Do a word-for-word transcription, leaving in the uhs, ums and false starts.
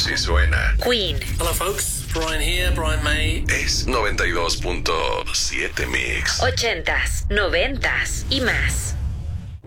Así suena. Queen. Hello folks, Brian here, Brian May. Es noventa y dos punto siete Mix. Ochentas, noventas y más.